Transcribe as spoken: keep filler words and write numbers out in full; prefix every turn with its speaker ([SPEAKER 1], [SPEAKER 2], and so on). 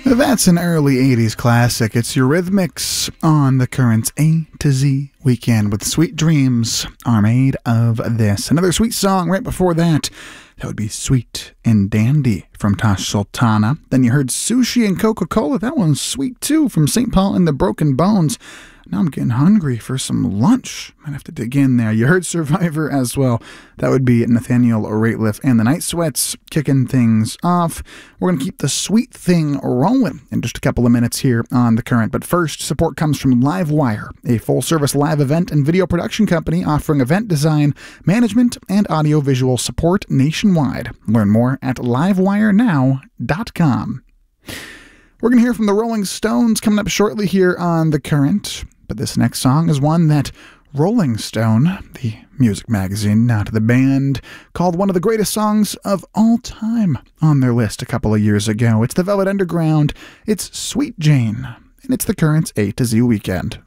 [SPEAKER 1] That's an early eighties classic. It's Eurythmics on the Currents A to Z Weekend with Sweet Dreams Are Made of This. Another sweet song right before that. That would be Sweet and Dandy from Tash Sultana. Then you heard Sushi and Coca-Cola. That one's sweet too from Saint Paul and the Broken Bones. Now I'm getting hungry for some lunch. Might have to dig in there. You heard Survivor as well. That would be Nathaniel Rateliff and the Night Sweats kicking things off. We're going to keep the sweet thing rolling in just a couple of minutes here on The Current. But first, support comes from Livewire, a full-service live event and video production company offering event design, management, and audiovisual support nationwide. Learn more at livewire now dot com. We're going to hear from the Rolling Stones coming up shortly here on The Current. But this next song is one that Rolling Stone, the music magazine, not the band, called one of the greatest songs of all time on their list a couple of years ago. It's the Velvet Underground, it's Sweet Jane, and it's the Current's A to Z Weekend.